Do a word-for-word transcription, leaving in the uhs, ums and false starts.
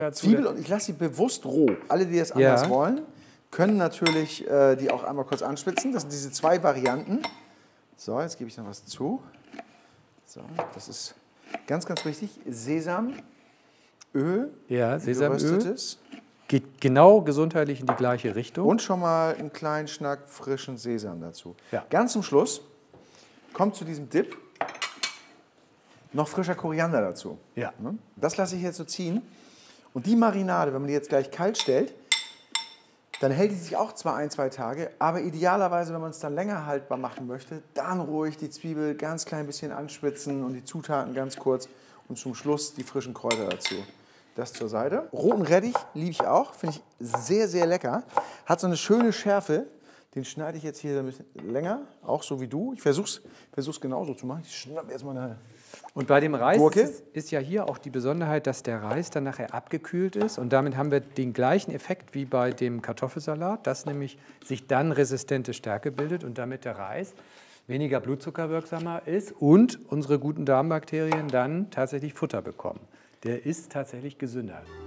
Zwiebel, und ich lasse sie bewusst roh. Alle, die das anders Ja. wollen, können natürlich äh, die auch einmal kurz anschwitzen. Das sind diese zwei Varianten. So, jetzt gebe ich noch was zu. So, das ist ganz, ganz wichtig. Sesam, Öl, Ja, Sesamöl. geröstetes. Geht genau gesundheitlich in die gleiche Richtung. Und schon mal einen kleinen Schnack frischen Sesam dazu. Ja. Ganz zum Schluss kommt zu diesem Dip noch frischer Koriander dazu. Ja. Das lasse ich jetzt so ziehen. Und die Marinade, wenn man die jetzt gleich kalt stellt, dann hält die sich auch zwar ein, zwei Tage, aber idealerweise, wenn man es dann länger haltbar machen möchte, dann ruhig die Zwiebel ganz klein bisschen anschwitzen und die Zutaten ganz kurz und zum Schluss die frischen Kräuter dazu. Das zur Seite. Roten Rettich liebe ich auch, finde ich sehr, sehr lecker. Hat so eine schöne Schärfe. Den schneide ich jetzt hier ein bisschen länger, auch so wie du. Ich versuche es versuch's genauso zu machen. Ich schnappe erstmal eine Und bei dem Reis Gurke. ist, ist ja hier auch die Besonderheit, dass der Reis dann nachher abgekühlt ist. Und damit haben wir den gleichen Effekt wie bei dem Kartoffelsalat, dass nämlich sich dann resistente Stärke bildet und damit der Reis weniger blutzuckerwirksamer ist und unsere guten Darmbakterien dann tatsächlich Futter bekommen. Der ist tatsächlich gesünder.